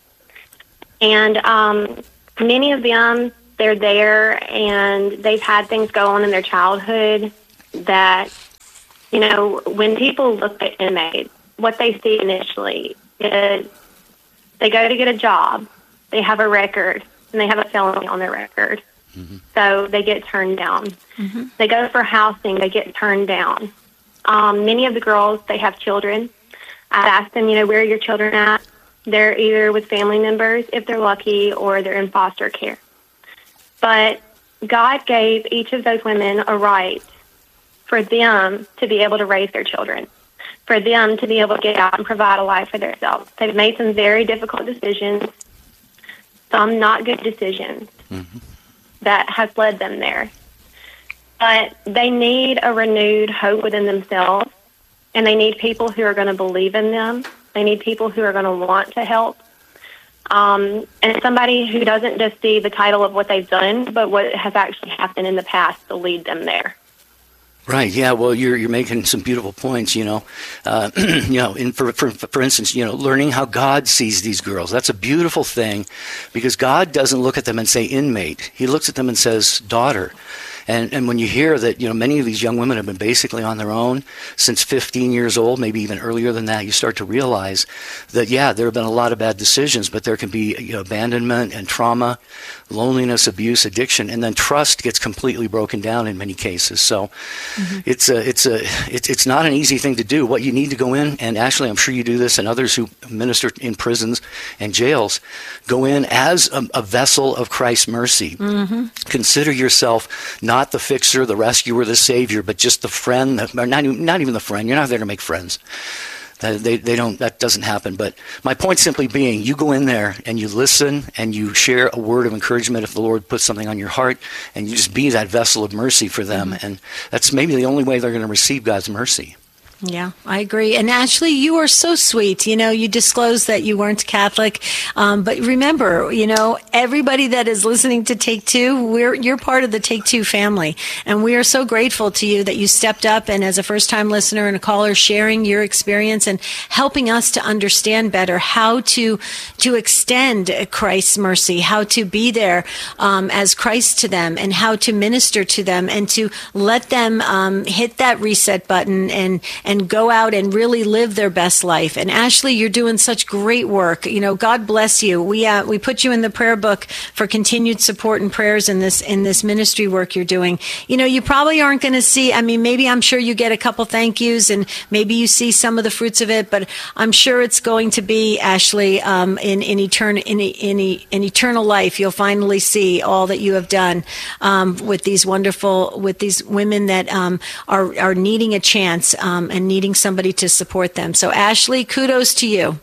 And um, many of them, they're there, and they've had things go on in their childhood that, you know, when people look at inmates, what they see initially is they go to get a job, they have a record, and they have a felony on their record. Mm-hmm. So they get turned down. Mm-hmm. They go for housing, they get turned down. Um, many of the girls, they have children. I ask them, you know, where are your children at? They're either with family members, if they're lucky, or they're in foster care. But God gave each of those women a right for them to be able to raise their children, for them to be able to get out and provide a life for themselves. They've made some very difficult decisions, some not good decisions, mm-hmm. that has led them there. But they need a renewed hope within themselves, and they need people who are going to believe in them. They need people who are going to want to help. Um, and somebody who doesn't just see the title of what they've done, but what has actually happened in the past to lead them there. Right. Yeah. Well, you're you're making some beautiful points. You know, uh, you know, in for, for for instance, you know, learning how God sees these girls. That's a beautiful thing, because God doesn't look at them and say inmate. He looks at them and says daughter. And and when you hear that, you know, many of these young women have been basically on their own since fifteen years old, maybe even earlier than that, you start to realize that, yeah, there have been a lot of bad decisions, but there can be, you know, abandonment and trauma, loneliness, abuse, addiction, and then trust gets completely broken down in many cases. So mm-hmm. it's a it's a it's it's not an easy thing to do. What you need to go in, and actually, I'm sure you do this, and others who minister in prisons and jails, go in as a, a vessel of Christ's mercy. Mm-hmm. Consider yourself not Not the fixer, the rescuer, the savior, but just the friend. Or not even, not even the friend. You're not there to make friends. They, they don't. That doesn't happen. But my point simply being, you go in there and you listen and you share a word of encouragement if the Lord puts something on your heart, and you just be that vessel of mercy for them. Mm-hmm. And that's maybe the only way they're going to receive God's mercy. Yeah, I agree. And Ashley, you are so sweet. You know, you disclosed that you weren't Catholic. Um, but remember, you know, everybody that is listening to Take Two, we're, you're part of the Take Two family. And we are so grateful to you that you stepped up and as a first-time listener and a caller, sharing your experience and helping us to understand better how to, to extend Christ's mercy, how to be there um, as Christ to them, and how to minister to them, and to let them um, hit that reset button and and go out and really live their best life. And Ashley, you're doing such great work. You know, God bless you. We uh, we put you in the prayer book for continued support and prayers in this in this ministry work you're doing. You know, you probably aren't going to see, I mean, maybe I'm sure you get a couple thank yous and maybe you see some of the fruits of it, but I'm sure it's going to be, Ashley, um, in, in, etern- in, in, in eternal life, you'll finally see all that you have done um, with these wonderful, with these women that um, are, are needing a chance um, and needing somebody to support them. So Ashley, kudos to you.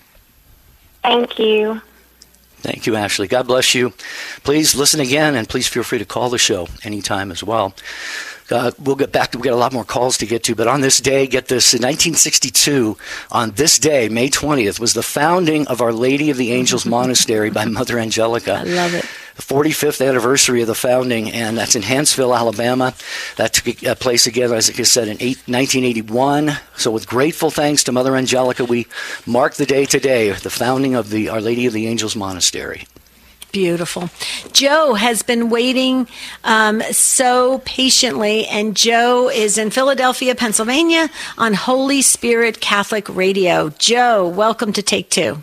Thank you. Thank you, Ashley. God bless you. Please listen again, and please feel free to call the show anytime as well. Uh, we'll get back to, we've got a lot more calls to get to, but on this day, get this, in nineteen sixty-two, on this day, May twentieth, was the founding of Our Lady of the Angels Monastery by Mother Angelica. I love it. The forty-fifth anniversary of the founding, and that's in Hanceville, Alabama. That took place again, as I said, in nineteen eighty-one. So with grateful thanks to Mother Angelica, we mark the day today, the founding of the Our Lady of the Angels Monastery. Beautiful. Joe has been waiting um, so patiently, and Joe is in Philadelphia, Pennsylvania, on Holy Spirit Catholic Radio. Joe, welcome to Take Two.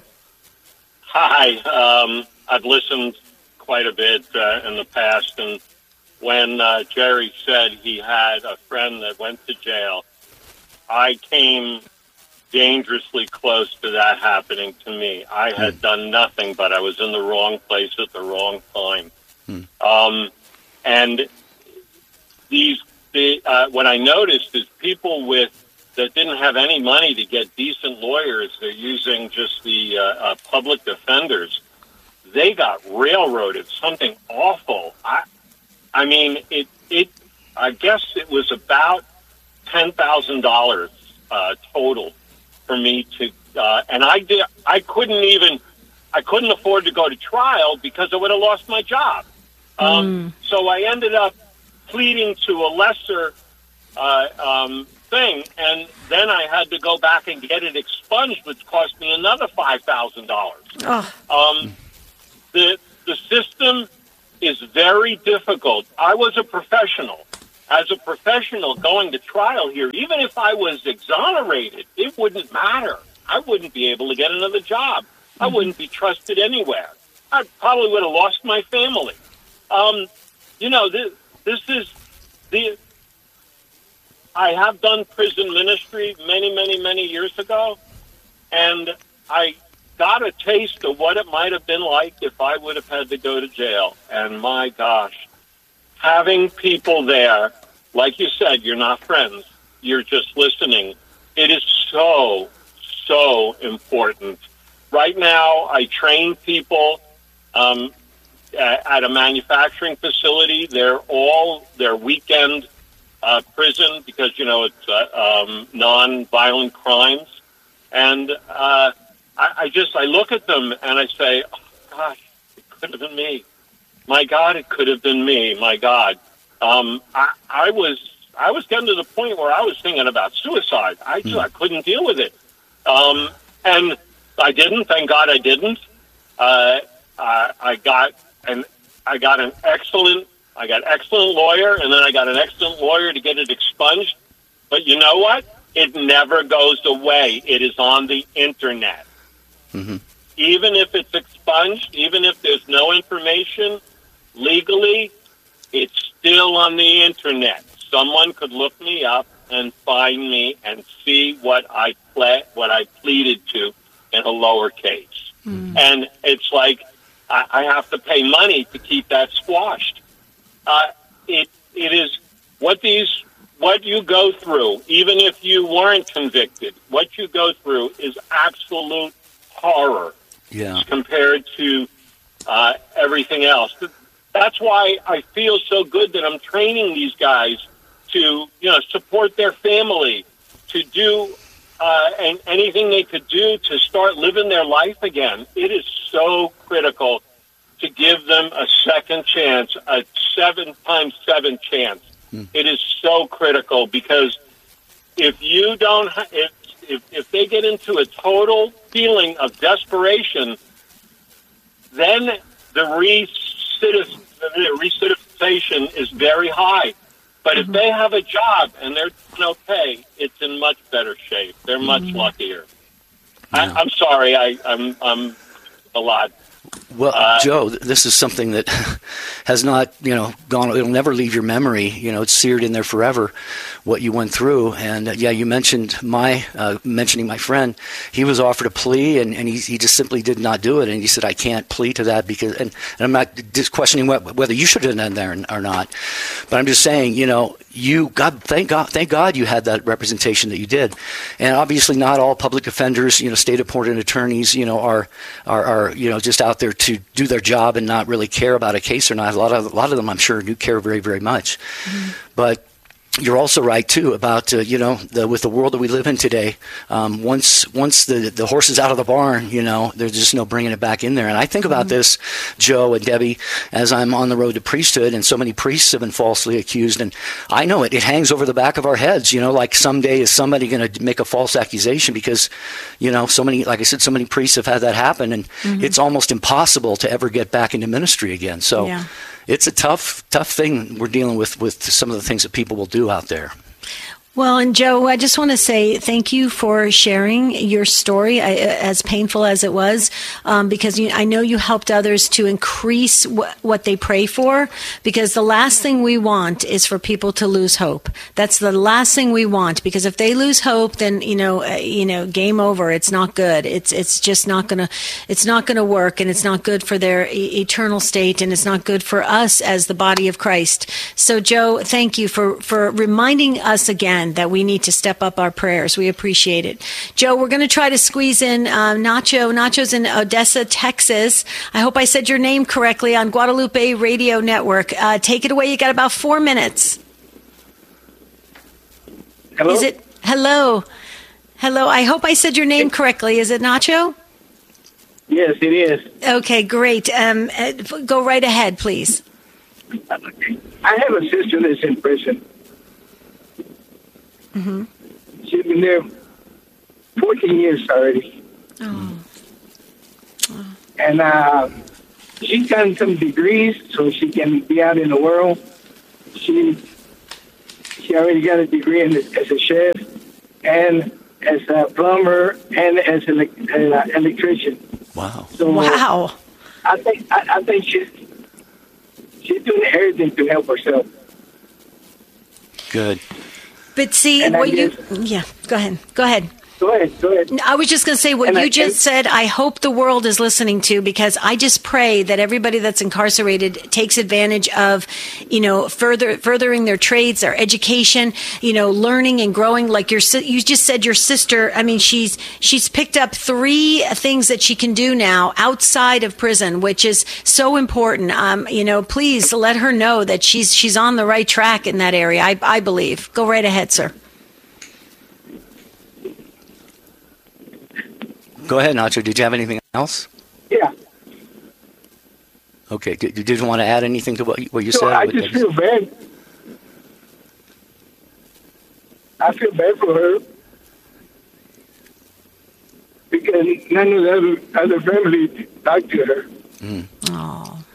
Hi. Um, I've listened quite a bit uh, in the past, and when uh, Jerry said he had a friend that went to jail, I came dangerously close to that happening to me. I had done nothing, but I was in the wrong place at the wrong time. Hmm. Um, and these, the, uh, what I noticed is people with that didn't have any money to get decent lawyers, they're using just the uh, uh, public defenders. They got railroaded, something awful. I I mean, it, it, I guess it was about ten thousand dollars uh, total for me to, uh, and I did, I couldn't even, I couldn't afford to go to trial because I would have lost my job. Um, Mm. So I ended up pleading to a lesser uh, um, thing, and then I had to go back and get it expunged, which cost me another five thousand dollars. Oh. Um, the the system is very difficult. I was a professional. As a professional going to trial here, even if I was exonerated, it wouldn't matter. I wouldn't be able to get another job. I wouldn't be trusted anywhere. I probably would have lost my family. Um, you know, this, this is the. I have done prison ministry many, many, many years ago, and I got a taste of what it might have been like if I would have had to go to jail. And my gosh, having people there, like you said, you're not friends, you're just listening. It is so, so important. Right now, I train people um, at a manufacturing facility. They're all their weekend uh, prison because, you know, it's uh, um, non-violent crimes. And uh, I, I just, I look at them and I say, oh, gosh, it could have been me. My God, it could have been me. My God. Um, I, I was I was getting to the point where I was thinking about suicide. I, just, I couldn't deal with it. Um, and I didn't. Thank God I didn't. Uh, I, I got an I got an excellent I got excellent lawyer, and then I got an excellent lawyer to get it expunged. But you know what? It never goes away. It is on the internet. Mm-hmm. Even if it's expunged, even if there's no information legally, it's still on the internet. Someone could look me up and find me and see what I ple- what I pleaded to in a lower case. Mm. And it's like I, I have to pay money to keep that squashed. Uh, it it is what these what you go through, even if you weren't convicted. What you go through is absolute horror. Yeah. Compared to uh, everything else. That's why I feel so good that I'm training these guys to, you know, support their family, to do uh, and anything they could do to start living their life again. It is so critical to give them a second chance, a seven times seven chance. Mm. It is so critical because if you don't, ha- if, if if they get into a total feeling of desperation, then the recidif- the recidivisation is very high. But mm-hmm. if they have a job and they're doing okay, it's in much better shape. They're much mm-hmm. luckier. Yeah. I, I'm sorry, I, I'm I'm a lot. Well, uh, Joe, this is something that has not, you know, gone. It'll never leave your memory. You know, it's seared in there forever. What you went through, and uh, yeah, you mentioned my uh, mentioning my friend. He was offered a plea, and, and he he just simply did not do it. And he said, "I can't plead to that because." And, and I'm not just questioning what, whether you should have done there or not, but I'm just saying, you know, you God, thank God, thank God you had that representation that you did, and obviously not all public defenders, you know, state-appointed attorneys, you know, are are are you know just out there to do their job and not really care about a case or not. A lot of a lot of them, I'm sure, do care very, very much. Mm-hmm. But you're also right too about uh, you know the, with the world that we live in today. Um, once once the the horse is out of the barn, you know there's just no bringing it back in there. And I think about mm-hmm. this, Joe and Debbie, as I'm on the road to priesthood, and so many priests have been falsely accused, and I know it. It hangs over the back of our heads. You know, like someday is somebody going to make a false accusation because, you know, so many, like I said, so many priests have had that happen, and mm-hmm. it's almost impossible to ever get back into ministry again. So. Yeah. It's a tough, tough thing we're dealing with with some of the things that people will do out there. Well, and Joe, I just want to say thank you for sharing your story, I, as painful as it was, um, because you, I know you helped others to increase wh- what they pray for, because the last thing we want is for people to lose hope. That's the last thing we want, because if they lose hope, then, you know, uh, you know, game over. It's not good. It's it's just not going to, it's not going to work, and it's not good for their e- eternal state, and it's not good for us as the body of Christ. So, Joe, thank you for, for reminding us again again that we need to step up our prayers. We appreciate it. Joe, we're going to try to squeeze in uh, Nacho. Nacho's in Odessa, Texas. I hope I said your name correctly on Guadalupe Radio Network. Uh, take it away. You got about four minutes. Hello? Is it? Hello. Hello. I hope I said your name correctly. Is it Nacho? Yes, it is. Okay, great. Um, uh, go right ahead, please. I have a sister that's in prison. Mm-hmm. She's been there fourteen years already. Oh. Oh. And uh, she's gotten some degrees so she can be out in the world. She she already got a degree in, as a chef and as a plumber and as an uh, electrician. Wow. So, wow. I think I, I think she's she's doing everything to help herself. Good. But see, And I what you... guess- Yeah, go ahead. Go ahead. Go ahead, go ahead. I was just going to say what And you I- just and- said, I hope the world is listening to, because I just pray that everybody that's incarcerated takes advantage of, you know, further furthering their trades, their education, you know, learning and growing. Like your, si- you just said, your sister. I mean, she's she's picked up three things that she can do now outside of prison, which is so important. Um, you know, please let her know that she's she's on the right track in that area. I I believe. Go right ahead, sir. Go ahead, Nacho. Did you have anything else? Yeah. Okay. Did, did you want to add anything to what you, what you So said? I just feel bad. I feel bad for her because none of the other, other family talked to her. Mm. Oh.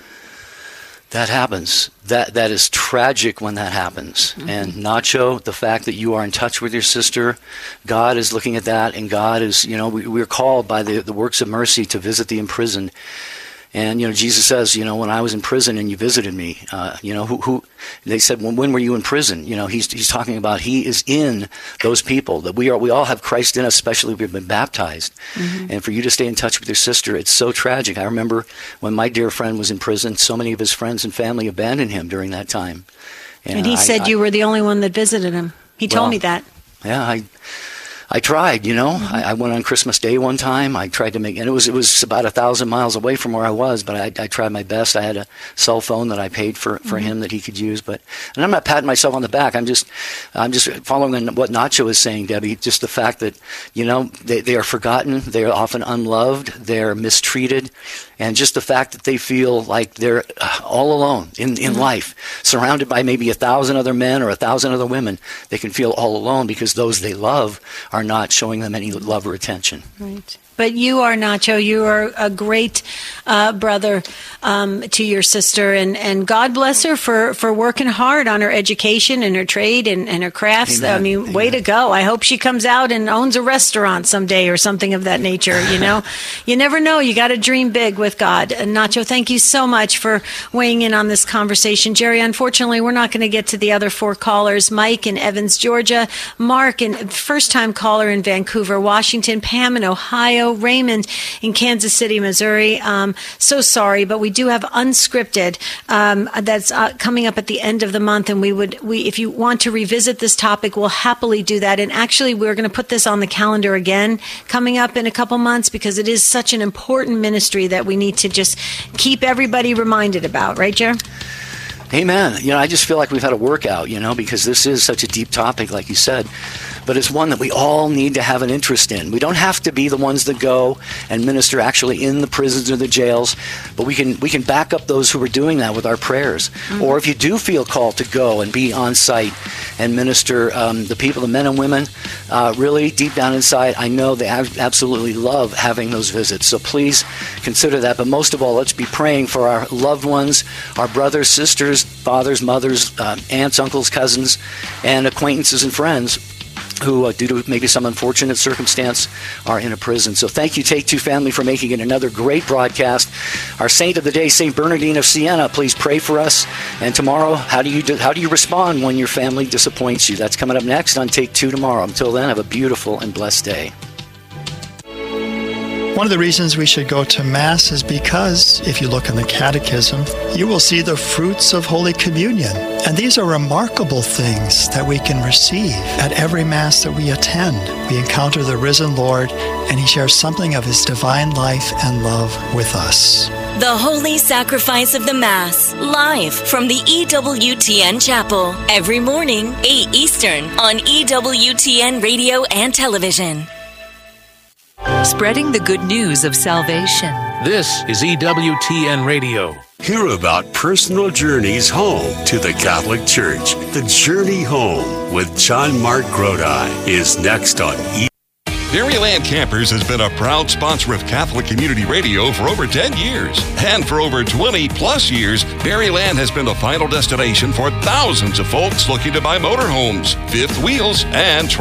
That happens. That that is tragic when that happens. Mm-hmm. And Nacho, the fact that you are in touch with your sister, God is looking at that, and God is, you know, we, we're called by the, the works of mercy to visit the imprisoned. And, you know, Jesus says, you know, when I was in prison and you visited me, uh, you know, who, who they said, when, when were you in prison? You know, he's he's talking about he is in those people, that we are, we all have Christ in us, especially if we've been baptized. Mm-hmm. And for you to stay in touch with your sister, it's so tragic. I remember when my dear friend was in prison, so many of his friends and family abandoned him during that time. And, and he I, said I, you were the only one that visited him. He told well, me that. Yeah, I I tried, you know. Mm-hmm. I, I went on Christmas Day one time. I tried to make, and it was it was about a thousand miles away from where I was, but I, I tried my best. I had a cell phone that I paid for, for Mm-hmm. him that he could use. But and I'm not patting myself on the back. I'm just I'm just following what Nacho is saying, Debbie. Just the fact that, you know, they, they are forgotten. They are often unloved. They're mistreated. And just the fact that they feel like they're all alone in, in Mm-hmm. life, surrounded by maybe a thousand other men or a thousand other women. They can feel all alone because those they love are not showing them any love or attention. Right. But you are, Nacho, you are a great uh, brother um, to your sister, and, and God bless her for, for working hard on her education and her trade and, and her crafts. Amen. I mean, Amen. Way to go. I hope she comes out and owns a restaurant someday or something of that nature, you know. You never know. You got to dream big with God. And Nacho, thank you so much for weighing in on this conversation. Jerry, unfortunately, we're not going to get to the other four callers. Mike in Evans, Georgia, Mark, and first-time caller in Vancouver, Washington, Pam in Ohio, Raymond in Kansas City, Missouri. Um, so sorry, but we do have Unscripted um, that's uh, coming up at the end of the month, and we would, we if you want to revisit this topic, we'll happily do that. And actually, we're going to put this on the calendar again coming up in a couple months because it is such an important ministry that we need to just keep everybody reminded about, right, Jer? Amen. You know, I just feel like we've had a workout, you know, because this is such a deep topic, like you said. But it's one that we all need to have an interest in. We don't have to be the ones that go and minister actually in the prisons or the jails, but we can we can back up those who are doing that with our prayers. Mm-hmm. Or if you do feel called to go and be on site and minister, um, the people, the men and women, uh, really deep down inside, I know they ab- absolutely love having those visits. So please consider that. But most of all, let's be praying for our loved ones, our brothers, sisters, fathers, mothers, uh, aunts, uncles, cousins, and acquaintances and friends who, uh, due to maybe some unfortunate circumstance, are in a prison. So thank you, Take Two family, for making it another great broadcast. Our saint of the day, Saint Bernardine of Siena, please pray for us. And tomorrow, how do you do, how do you respond when your family disappoints you? That's coming up next on Take Two tomorrow. Until then, have a beautiful and blessed day. One of the reasons we should go to Mass is because, if you look in the Catechism, you will see the fruits of Holy Communion. And these are remarkable things that we can receive at every Mass that we attend. We encounter the risen Lord, and He shares something of His divine life and love with us. The Holy Sacrifice of the Mass, live from the E W T N Chapel, every morning, eight Eastern, on E W T N Radio and Television. Spreading the good news of salvation. This is E W T N Radio. Hear about personal journeys home to the Catholic Church. The Journey Home with John Mark Grodi is next on E. Berryland Campers has been a proud sponsor of Catholic Community Radio for over ten years. And for over twenty plus years, Berryland has been the final destination for thousands of folks looking to buy motorhomes, fifth wheels, and